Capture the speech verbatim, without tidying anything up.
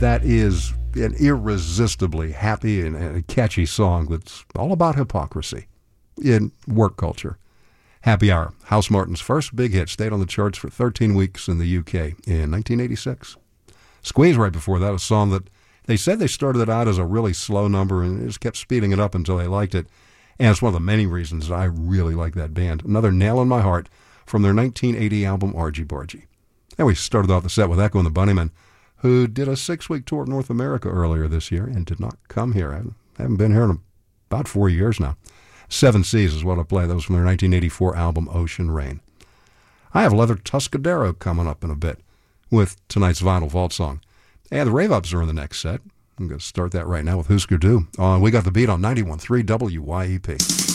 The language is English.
That is an irresistibly happy and, and catchy song that's all about hypocrisy in work culture. Happy Hour, Housemartin's first big hit, stayed on the charts for thirteen weeks in the U K in nineteen eighty-six. Squeeze right before that, a song that they said they started it out as a really slow number and just kept speeding it up until they liked it. And it's one of the many reasons that I really like that band. Another nail in my heart from their nineteen eighty album, Argy Bargy. And we started off the set with Echo and the Bunnymen, who did a six-week tour of North America earlier this year and did not come here. I haven't been here in about four years now. Seven Seas is what I play. That was from their nineteen eighty-four album, Ocean Rain. I have Leather Tuscadero coming up in a bit with tonight's Vinyl Vault song. And the Rave Ups are in the next set. I'm going to start that right now with Husker Du. Uh, we got the beat on ninety-one point three W Y E P.